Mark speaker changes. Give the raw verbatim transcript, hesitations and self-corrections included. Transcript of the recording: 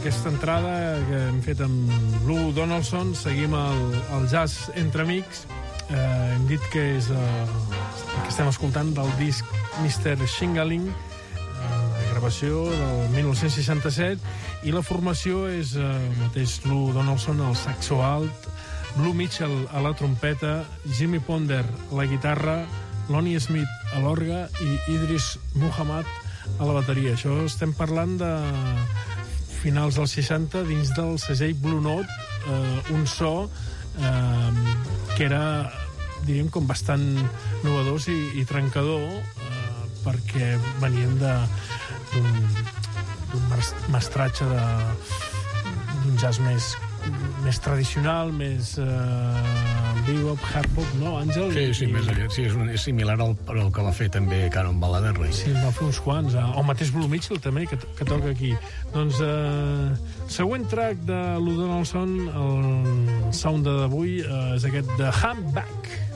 Speaker 1: aquesta entrada que hem fet amb Lou Donaldson. Seguim el, el jazz entre amics. Eh, hem dit que és eh, el que estem escoltant del disc mister Shingaling, eh, de gravació del dinou seixanta-set, i la formació és eh, el mateix Lou Donaldson al saxo alt, Blue Mitchell a la trompeta, Jimmy Ponder a la guitarra, Lonnie Smith a l'orgue i Idris Muhammad a la bateria. Això estem parlant de finals dels seixanta dins del segell Blue Note, eh, un so eh, que era, diríem, com bastant innovador i, i trencador, eh, perquè veníem de d'un, d'un mestratge de, d'un jazz més més tradicional, més uh, bebop, hardbop, no, Àngel?
Speaker 2: Sí, sí, I... més allà, sí, és, un, és similar al, al que va fer també Caron Baladerri.
Speaker 1: Sí, va fer uns quants. Uh, o el mateix Blue Mitchell, també, que, que toca aquí. Doncs, uh, següent track de Lou Donaldson, el sound d'avui, uh, és aquest de Humpback.